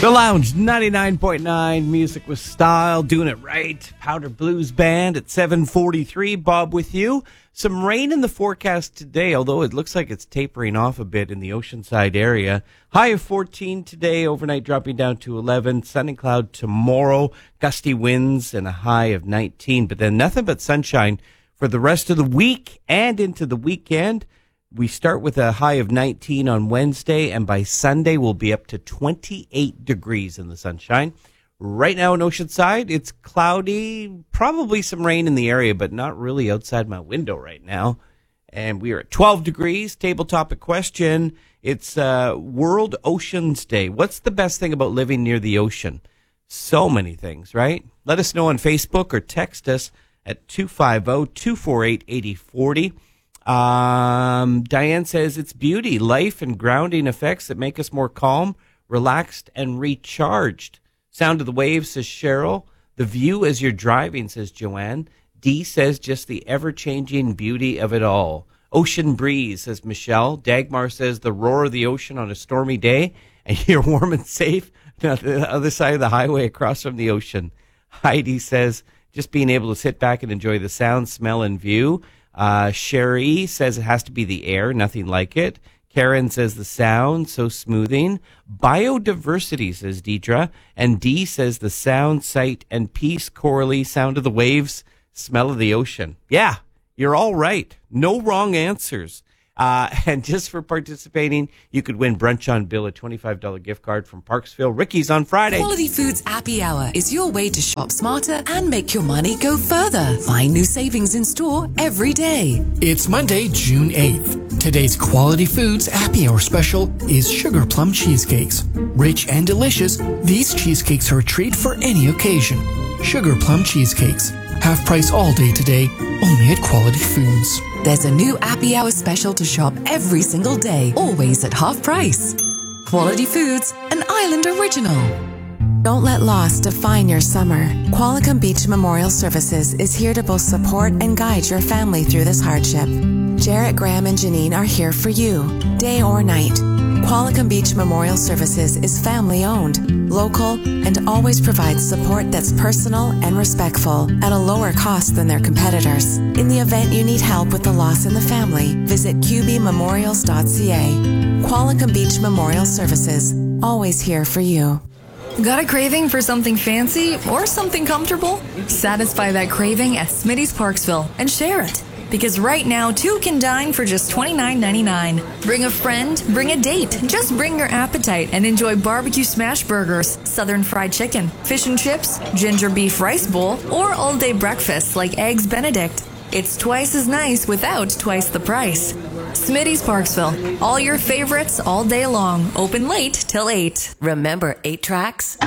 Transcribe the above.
The Lounge 99.9, music with style, doing it right. Powder Blues Band at 7:43. Bob with you. Some rain in the forecast today, although it looks like it's tapering off a bit in the Oceanside area. High of 14 today, overnight dropping down to 11. Sun and cloud tomorrow, gusty winds and a high of 19. But then nothing but sunshine for the rest of the week and into the weekend. We start with a high of 19 on Wednesday, and by Sunday we'll be up to 28 degrees in the sunshine. Right now in Oceanside, it's cloudy, probably some rain in the area, but not really outside my window right now. And we are at 12 degrees. Table topic question. It's World Oceans Day. What's the best thing about living near the ocean? So many things, right? Let us know on Facebook or text us at 250-248-8040. Diane says it's beauty, life, and grounding effects that make us more calm, relaxed, and recharged. Sound of the waves, says Cheryl. The view as you're driving, says Joanne. Dee says just the ever-changing beauty of it all. Ocean breeze, says Michelle. Dagmar says the roar of the ocean on a stormy day, and you're warm and safe on the other side of the highway across from the ocean. Heidi says just being able to sit back and enjoy the sound, smell, and view. Sherry says it has to be the air, nothing like it. Karen says the sound, so smoothing. Biodiversity, says Deidre. And Dee says the sound, sight, and peace. Coralie, sound of the waves, smell of the ocean. Yeah, you're all right. No wrong answers. And just for participating, you could win Brunch on Bill, a $25 gift card from Parksville. Ricky's on Friday. Quality Foods Happy Hour is your way to shop smarter and make your money go further. Find new savings in store every day. It's Monday, June 8th. Today's Quality Foods Happy Hour special is Sugar Plum Cheesecakes. Rich and delicious, these cheesecakes are a treat for any occasion. Sugar Plum Cheesecakes. Half price all day today, only at Quality Foods. There's a new Happy Hour special to shop every single day, always at half price. Quality Foods, an Island original. Don't let loss define your summer. Qualicum Beach Memorial Services is here to both support and guide your family through this hardship. Jarrett, Graham, and Janine are here for you, day or night. Qualicum Beach Memorial Services is family-owned, local, and always provides support that's personal and respectful at a lower cost than their competitors. In the event you need help with the loss in the family, visit qbmemorials.ca. Qualicum Beach Memorial Services, always here for you. Got a craving for something fancy or something comfortable? Satisfy that craving at Smitty's Parksville and share it. Because right now, two can dine for just $29.99. Bring a friend, bring a date. Just bring your appetite and enjoy barbecue smash burgers, southern fried chicken, fish and chips, ginger beef rice bowl, or all-day breakfasts like Eggs Benedict. It's twice as nice without twice the price. Smitty's Parksville. All your favorites all day long. Open late till 8. Remember 8 tracks?